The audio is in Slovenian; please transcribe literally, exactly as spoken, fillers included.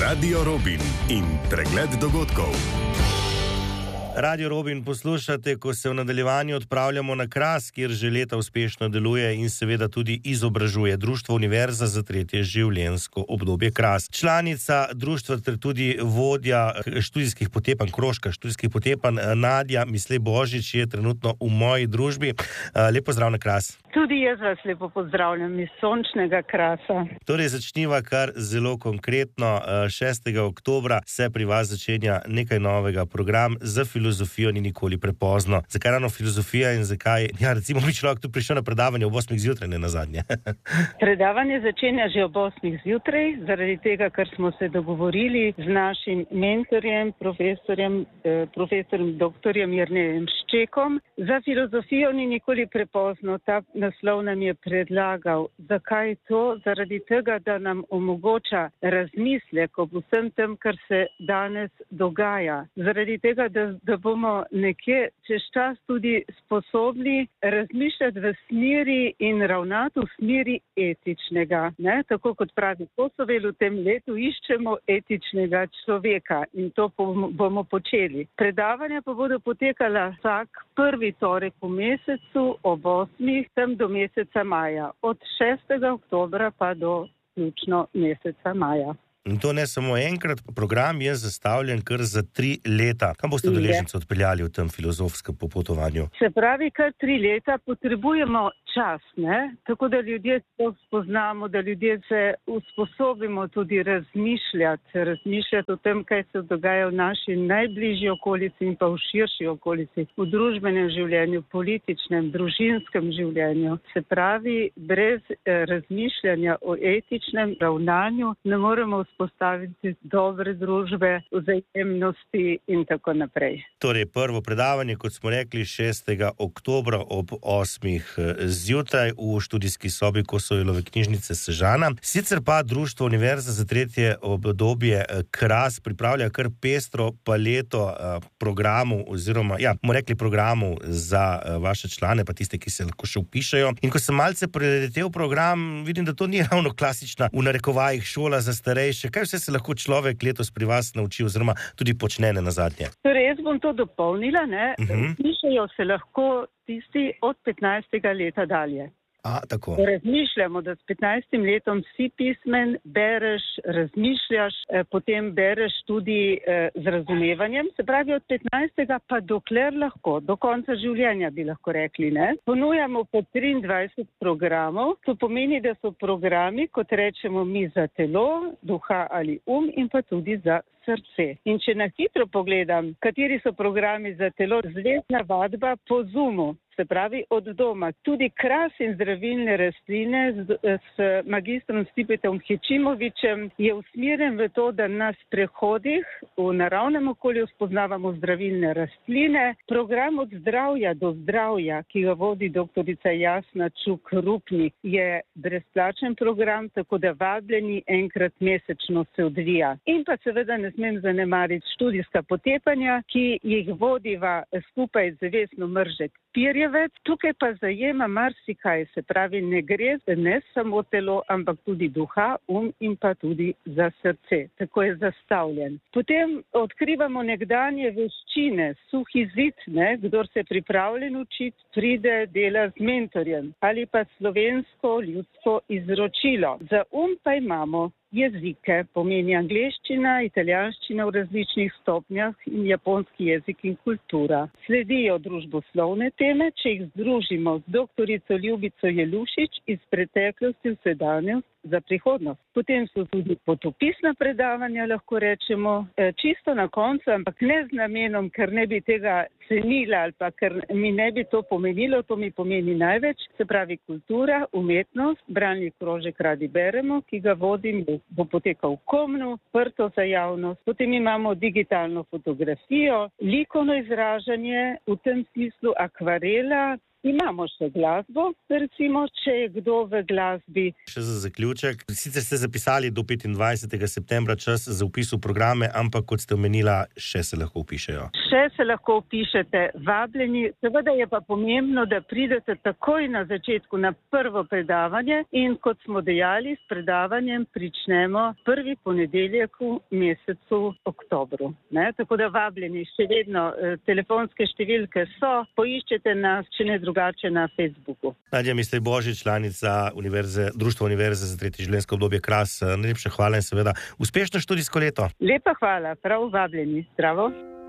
Radio Robin in pregled dogodkov. Radio Robin poslušate, ko se v nadaljevanju odpravljamo na Kras, kjer že leta uspešno deluje in seveda tudi izobražuje Društvo Univerza za tretje življenjsko obdobje Kras. Članica društva ter tudi vodja študijskih potepanj, krožka študijskih potepanj Nadja Mislej Božič je trenutno v moji družbi. Lep pozdrav na Kras. Tudi jaz vas lepo pozdravljam iz sončnega Krasa. Torej začniva kar zelo konkretno. šestega oktobra se pri vas začenja nekaj novega. Program za filozofijo ni nikoli prepozno. Zakaj ravno filozofija in zakaj, ja, recimo bi človek tu prišel na predavanje ob osmih zjutraj, ne nazadnje? Predavanje začenja že ob osmih zjutraj, zaradi tega, ker smo se dogovorili z našim mentorjem, profesorjem, eh, profesorjem doktorjem Jernejem Ščekom. Za filozofijo ni nikoli prepozno. Ta naslov nam je predlagal. Zakaj to? Zaradi tega, da nam omogoča razmislek ob vsem tem, kar se danes dogaja. Zaradi tega, da, da bomo nekje čez čas tudi sposobni razmišljati v smeri in ravnati v smeri etičnega. Ne? Tako kot pravi Kosovel, v tem letu iščemo etičnega človeka in to bomo počeli. Predavanja pa bodo potekala vsak prvi torek v mesecu ob osmih, tem do meseca maja. Od šestega oktobra pa do vključno meseca maja. In to ne samo enkrat, program je zastavljen kar za tri leta. Kam boste udeležence odpeljali v tem filozofskem popotovanju? Se pravi, kar tri leta potrebujemo čas, ne? Tako da ljudje to spoznamo, da ljudje se usposobimo tudi razmišljati, razmišljati o tem, kaj se dogaja v naši najbližji okolici in pa v širši okolici, v družbenem življenju, političnem, družinskem življenju. Se pravi, brez eh, razmišljanja o etičnem ravnanju ne moremo vzpostaviti dobre družbe, vzajemnosti in tako naprej. Torej, prvo predavanje, kot smo rekli, šestega oktobra ob osmih zjutraj v študijski sobi Kosovelove knjižnice Sežana. Sicer pa Društvo Univerza za tretje obdobje Kras pripravlja kar pestro paleto programov oziroma, ja, bomo rekli programov za vaše člane, pa tiste, ki se lahko še vpišajo. In ko sem malce preletel program, vidim, da to ni ravno klasična v narekovajih šola za starejše. Kaj vse se lahko človek letos pri vas nauči oziroma tudi počne ne nazadnje? Torej, jaz bom to dopolnila, ne? Uh-huh. Pišejo se lahko tisti od petnajstega leta dalje. A, tako. Razmišljamo, da s petnajstim letom si pismen, bereš, razmišljaš, eh, potem bereš tudi eh, z razumevanjem. Se pravi, od petnajstega pa dokler lahko, do konca življenja bi lahko rekli, ne? Ponujamo po triindvajset programov. To pomeni, da so programi, kot rečemo mi, za telo, duha ali um in pa tudi za srce. In če na hitro pogledam, kateri so programi za telo, zvezna vadba po Zoomu. Se pravi, od doma. Tudi Kras in zdravilne rastline s, s magistrom Stipetom Hečimovičem je usmerjen v to, da na sprehodih v naravnem okolju spoznavamo zdravilne rastline. Program od zdravja do zdravja, ki ga vodi doktorica Jasna Čuk-Rupnik, je brezplačen program, tako da vabljeni enkrat mesečno se odvija. In pa seveda ne smem zanemariti študijska potepanja, ki jih vodiva skupaj z Vesno Mržek Pirjevec. Tukaj pa zajema marsikaj, se pravi, ne gre ne samo telo, ampak tudi duha, um in pa tudi za srce. Tako je zastavljen. Potem odkrivamo nekdanje veščine, suhi zid, ne, kdor se pripravljen učiti, pride dela z mentorjem ali pa slovensko ljudsko izročilo. Za um pa imamo jezike, pomeni angleščina, italijanščina v različnih stopnjah in japonski jezik in kultura. Sledijo družboslovne teme, če jih združimo z doktorico Ljubico Jelušič iz preteklosti v sedanjost za prihodnost. Potem so tudi potopisna predavanja, lahko rečemo, čisto na koncu, ampak ne z namenom, ker ne bi tega cenila ali pa ker mi ne bi to pomenilo, to mi pomeni največ, se pravi kultura, umetnost, bralni krožek Radi beremo, ki ga vodim, bo potekal v Komnu, prto za javnost. Potem imamo digitalno fotografijo, likovno izražanje, v tem smislu akvarela, Imamo še glasbo, recimo, če je kdo v glasbi. Še za zaključek. Sicer ste zapisali do petindvajsetega septembra čas za vpis v programe, ampak kot ste omenila, še se lahko vpišejo. Še se lahko vpišete, vabljeni. Seveda je pa pomembno, da pridete takoj na začetku na prvo predavanje in kot smo dejali, s predavanjem pričnemo prvi ponedeljek v mesecu oktobru. Ne? Tako da vabljeni, še vedno eh, telefonske številke so, poiščete nas, če ne drugače na Facebooku. Nadja Mislej Božič, članica univerze, Društva univerze za tretje življenjsko obdobje Kras. Najlepša hvala in seveda uspešno študijsko leto. Lepa hvala, prav vabljeni. Zdravo.